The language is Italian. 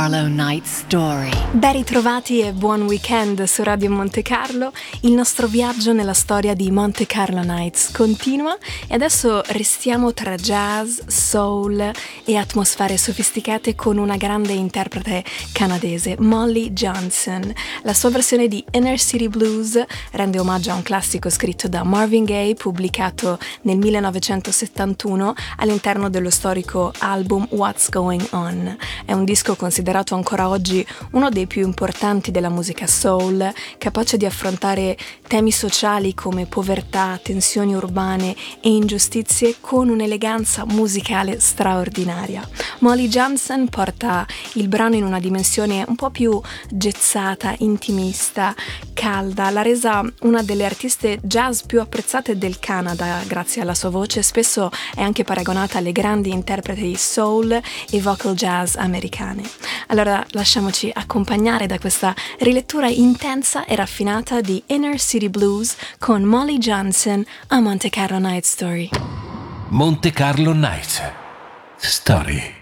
Carlo Night Story. Ben ritrovati e buon weekend su Radio Monte Carlo. Il nostro viaggio nella storia di Monte Carlo Nights continua e adesso restiamo tra jazz, soul e atmosfere sofisticate con una grande interprete canadese, Molly Johnson. La sua versione di Inner City Blues rende omaggio a un classico scritto da Marvin Gaye, pubblicato nel 1971 all'interno dello storico album What's Going On. È un disco considerato ancora oggi uno dei più importanti della musica soul, capace di affrontare temi sociali come povertà, tensioni urbane e ingiustizie con un'eleganza musicale straordinaria. Molly Johnson porta il brano in una dimensione un po' più jazzata, intimista, calda, l'ha resa una delle artiste jazz più apprezzate del Canada grazie alla sua voce, spesso è anche paragonata alle grandi interpreti soul e vocal jazz americane. Allora lasciamoci accompagnare da questa rilettura intensa e raffinata di Inner City Blues con Molly Johnson a Monte Carlo Night Story. Monte Carlo Night Story.